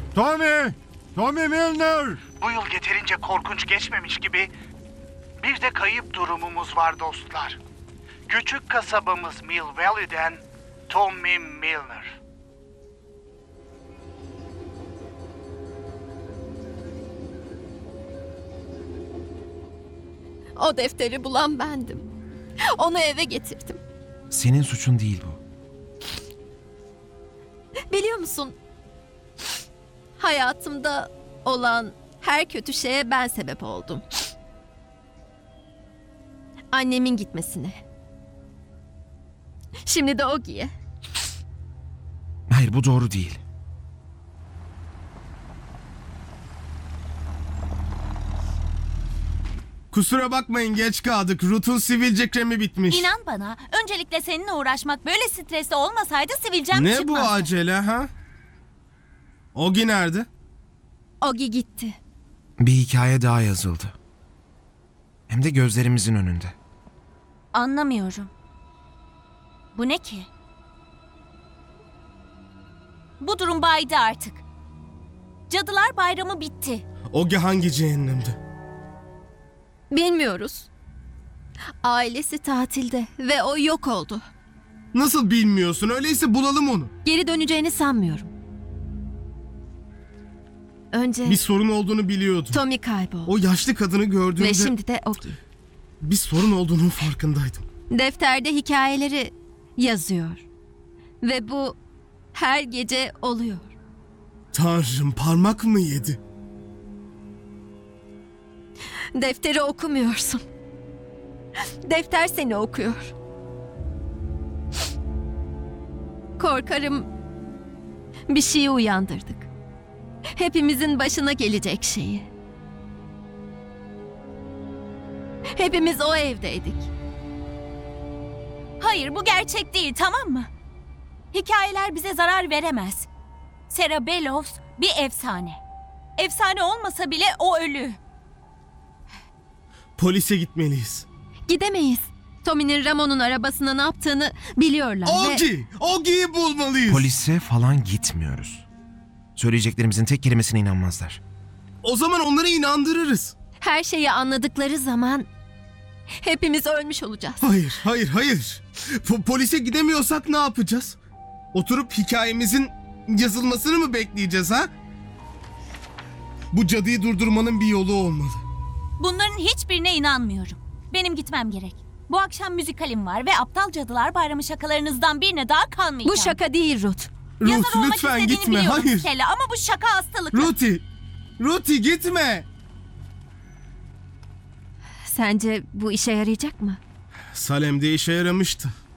Tommy! Tommy Milner! Bu yıl yeterince korkunç geçmemiş gibi bir de kayıp durumumuz var dostlar. Küçük kasabamız Mill Valley'den Tommy Milner. O defteri bulan bendim. Onu eve getirdim. Senin suçun değil bu. Biliyor musun? Hayatımda olan her kötü şeye ben sebep oldum. Annemin gitmesine. Şimdi de Ogi'ye. Hayır, bu doğru değil. Kusura bakmayın, geç kaldık. Ruth'un sivilce kremi bitmiş. İnan bana, öncelikle seninle uğraşmak böyle stresli olmasaydı sivilcem Ne bu çıkmazdı. acele ha? Ogi nerede? Ogi gitti. Bir hikaye daha yazıldı. Hem de gözlerimizin önünde. Anlamıyorum. Bu ne ki? Bu durum baydı artık. Cadılar Bayramı bitti. Ogi hangi cehennemde? Bilmiyoruz. Ailesi tatilde ve o yok oldu. Nasıl bilmiyorsun? Öyleyse bulalım onu. Geri döneceğini sanmıyorum. Önce Bir sorun olduğunu biliyordum. Tommy kayboldu. O yaşlı kadını gördüğümde Ve şimdi de Ogi. bir sorun olduğunun farkındaydım. Defterde hikayeleri yazıyor. Ve bu her gece oluyor. Tanrım, parmak mı yedi? Defteri okumuyorsun. Defter seni okuyor. Korkarım bir şeyi uyandırdık. Hepimizin başına gelecek şeyi. Hepimiz o evdeydik. Hayır, bu gerçek değil, tamam mı? Hikayeler bize zarar veremez. Sarah Bellows bir efsane. Efsane olmasa bile o ölü. Polise gitmeliyiz. Gidemeyiz. Tommy'nin Ramon'un arabasına ne yaptığını biliyorlar ve... Ogi! Ogi'yi bulmalıyız. Polise falan gitmiyoruz. Söyleyeceklerimizin tek kelimesine inanmazlar. O zaman onları inandırırız. Her şeyi anladıkları zaman hepimiz ölmüş olacağız. Hayır, hayır, hayır. Polise gidemiyorsak ne yapacağız? Oturup hikayemizin yazılmasını mı bekleyeceğiz ha? Bu cadıyı durdurmanın bir yolu olmalı. Bunların hiçbirine inanmıyorum. Benim gitmem gerek. Bu akşam müzikalim var ve Aptal Cadılar Bayramı şakalarınızdan birine daha kalmayacağım. Bu şaka değil Ruth. Yazar Ruth, olmak lütfen istediğini gitme. biliyorum Hayır. Stella, ama bu şaka hastalıklı. Ruthie gitme. Sence bu işe yarayacak mı? Salem'de işe yaramıştı.